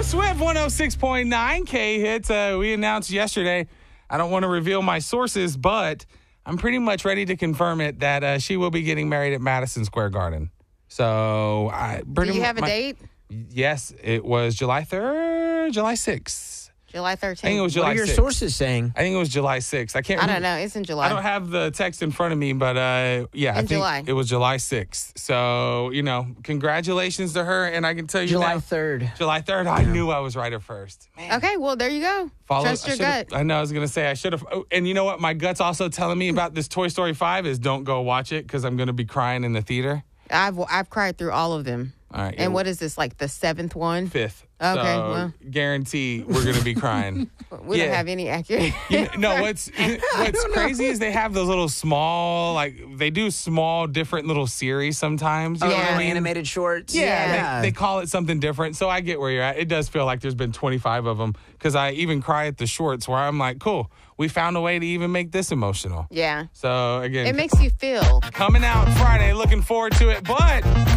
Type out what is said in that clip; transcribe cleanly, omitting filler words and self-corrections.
Swift 106.9 K hits. We announced yesterday. I don't want to reveal my sources, but I'm pretty much ready to confirm it that she will be getting married at Madison Square Garden. So Do you have a date? Yes, it was July 3rd, July 6th. July 13th. I think it was July 6th. What are your sources saying? I think it was July 6th. I can't remember. I don't know. It's in July. I don't have the text in front of me, but yeah, I think July. it was July 6th. So, congratulations to her. And I can tell you July now, 3rd. July 3rd, I knew I was right at first. Man. Okay, well, there you go. Trust your gut. I know I was going to say I should have. Oh, and you know what? My gut's also telling me about this Toy Story 5 is don't go watch it because I'm going to be crying in the theater. I've cried through all of them. All right. And what is this, like the 7th one? 5th. Okay, so well. guarantee we're going to be crying. We don't have any accurate. What's crazy is they have those little small, they do small, different little series sometimes. You know what I mean? Animated shorts. Yeah. They call it something different. So I get where you're at. It does feel like there's been 25 of them because I even cry at the shorts where I'm like, cool, we found a way to even make this emotional. Yeah. So, again. It makes you feel. Coming out Friday. Looking forward to it. But